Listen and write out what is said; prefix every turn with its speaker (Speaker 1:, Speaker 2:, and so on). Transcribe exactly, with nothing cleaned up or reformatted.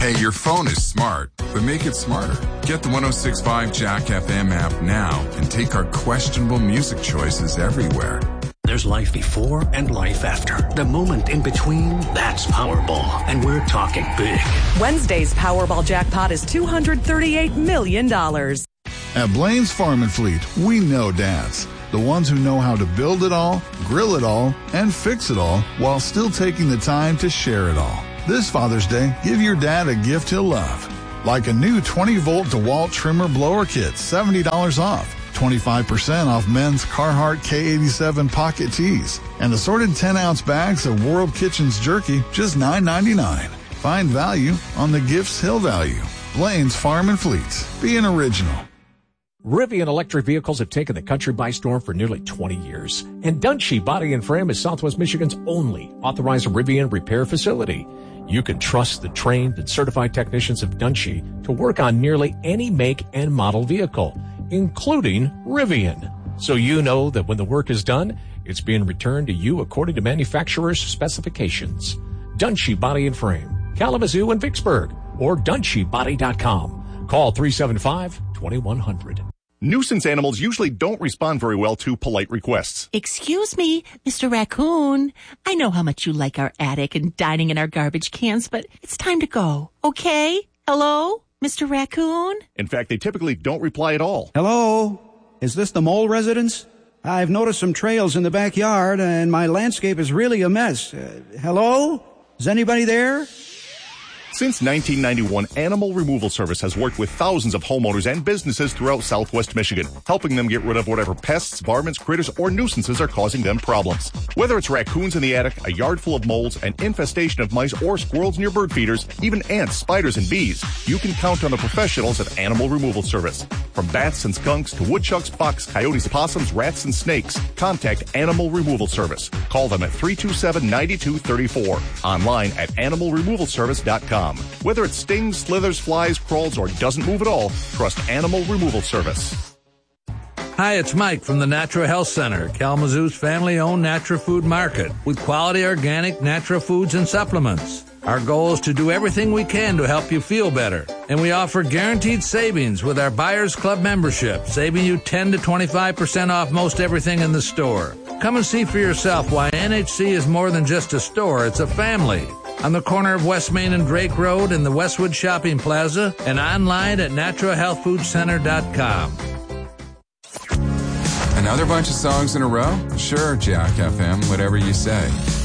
Speaker 1: Hey, your phone is smart, but make it smarter. Get the one oh six point five Jack F M app now and take our questionable music choices everywhere.
Speaker 2: There's life before and life after. The moment in between, that's Powerball. And we're talking big.
Speaker 3: Wednesday's Powerball jackpot is two hundred thirty-eight million dollars.
Speaker 4: At Blaine's Farm and Fleet, we know dads. The ones who know how to build it all, grill it all, and fix it all while still taking the time to share it all. This Father's Day, give your dad a gift he'll love. Like a new twenty volt DeWalt trimmer blower kit, seventy dollars off. twenty-five percent off men's Carhartt K eighty-seven pocket tees. And assorted ten ounce bags of World Kitchens jerky, just nine ninety-nine. Find value on the gifts he'll value. Blaine's Farm and Fleet. Be an original.
Speaker 5: Rivian electric vehicles have taken the country by storm for nearly twenty years. And Dunshee Body and Frame is Southwest Michigan's only authorized Rivian repair facility. You can trust the trained and certified technicians of Dunshee to work on nearly any make and model vehicle, including Rivian. So you know that when the work is done, it's being returned to you according to manufacturer's specifications. Dunshee Body and Frame, Kalamazoo and Vicksburg, or dunshee body dot com. Call three seven five, two one zero zero.
Speaker 6: Nuisance animals usually don't respond very well to polite requests.
Speaker 7: Excuse me, Mister Raccoon. I know how much you like our attic and dining in our garbage cans, but it's time to go, okay? Hello, Mister Raccoon?
Speaker 6: In fact, they typically don't reply at all.
Speaker 8: Hello? Is this the mole residence? I've noticed some trails in the backyard, and my landscape is really a mess. Uh, hello? Is anybody there?
Speaker 6: Since nineteen ninety-one, Animal Removal Service has worked with thousands of homeowners and businesses throughout Southwest Michigan, helping them get rid of whatever pests, varmints, critters, or nuisances are causing them problems. Whether it's raccoons in the attic, a yard full of moles, an infestation of mice or squirrels in your bird feeders, even ants, spiders, and bees, you can count on the professionals at Animal Removal Service. From bats and skunks to woodchucks, fox, coyotes, possums, rats, and snakes, contact Animal Removal Service. Call them at three two seven, nine two three four. Online at animal removal service dot com. Whether it stings, slithers, flies, crawls, or doesn't move at all, trust Animal Removal Service.
Speaker 9: Hi, it's Mike from the Natural Health Center, Kalamazoo's family-owned natural food market, with quality organic natural foods and supplements. Our goal is to do everything we can to help you feel better. And we offer guaranteed savings with our Buyers Club membership, saving you ten to twenty-five percent off most everything in the store. Come and see for yourself why N H C is more than just a store, it's a family. On the corner of West Main and Drake Road in the Westwood Shopping Plaza, and online at natural health food center dot com.
Speaker 1: Another bunch of songs in a row? Sure, Jack F M, whatever you say.